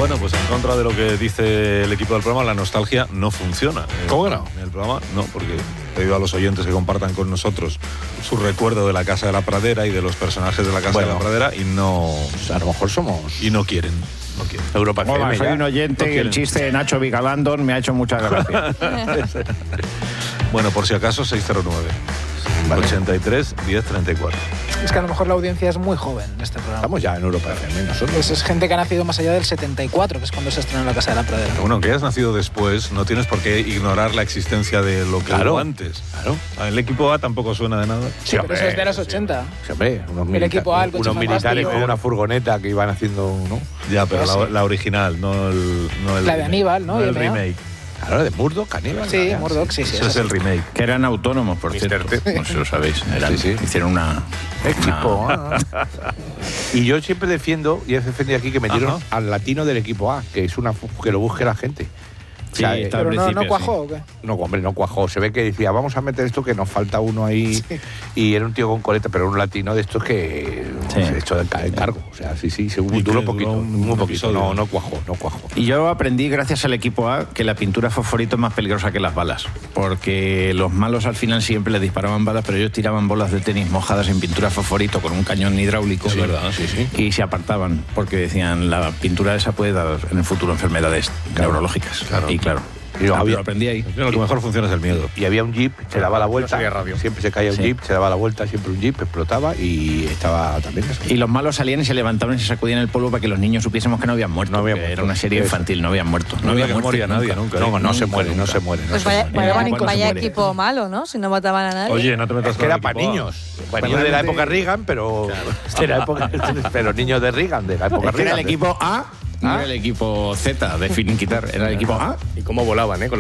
Bueno, pues en contra de lo que dice el equipo del programa, la nostalgia no funciona. ¿Cómo no? En el programa no, porque he pedido a los oyentes que compartan con nosotros su recuerdo de la Casa de la Pradera y de los personajes de la Casa de la Pradera y no... A lo mejor somos... Y no quieren. No quieren. Europa FM. Hola, soy un oyente y el chiste de Nacho Vigalandón me ha hecho muchas gracias. Bueno, por si acaso, 609. 83 10 34. Es que a lo mejor la audiencia es muy joven en este programa. Estamos ya en Europa FM nosotros. Es gente que ha nacido más allá del 74, que es cuando se estrenó La Casa de la Pradera. Bueno, que hayas nacido después, no tienes por qué ignorar la existencia de lo que hubo antes. Claro. El equipo A tampoco suena de nada. Sí, pero eso es de los 80. Sí, hombre, El equipo A, el coche unos militares fantástico. con una furgoneta que iban haciendo, ¿no? Ya, pero Sí. la original, no el La de Aníbal, ¿no? No el YMA. remake. Claro, de Murdoch, Aníbal. Sí, ya, Murdoch, sí. Ese es el remake. Que eran autónomos, por cierto. No sé si lo sabéis. Hicieron una... Equipo A. Y yo siempre defiendo, y he defendido aquí, que metieron Ajá. al latino del equipo A, que es que lo busque la gente. Sí, está al Pero no principio, cuajó, sí. ¿o qué? No, hombre, no cuajó. Se ve que decía, vamos a meter esto que nos falta uno ahí. Sí. Y era un tío con coleta, pero un latino de estos que Sí. se echó del cargo. O sea, sí, se Y duró que poquito. duró un Muy poquito. episodio. No cuajó. Y yo aprendí, gracias al equipo A, que la pintura fosforito es más peligrosa que las balas. Porque los malos al final siempre les disparaban balas, pero ellos tiraban bolas de tenis mojadas en pintura fosforito con un cañón hidráulico. Es verdad, sí. Y se apartaban, porque decían, la pintura esa puede dar en el futuro enfermedades neurológicas. Claro. Y claro, Y lo había- lo aprendí ahí. Lo que mejor funciona es el miedo. Y había un jeep, se daba la vuelta. sabía radio. Siempre se caía un Sí. jeep, se daba la vuelta, siempre un jeep, explotaba y estaba también eso. Y los malos salían y se levantaban y se sacudían el polvo para que los niños supiésemos que no habían muerto. No habían que muerto. Era una serie Eso. infantil, no habían muerto. No había que muerto morir a nadie nunca. No se muere, no nunca. se muere. Pues se vaya, muere. vaya muere. equipo malo, ¿no? Si no mataban a nadie. Oye, no te metas Es con que era el para equipo A. niños. Para niños de la época Reagan, pero. De la época, pero niños de Reagan, de la época Es que era Reagan. el equipo A, no era el equipo Z de finiquitar, era el equipo A. Y cómo volaban, con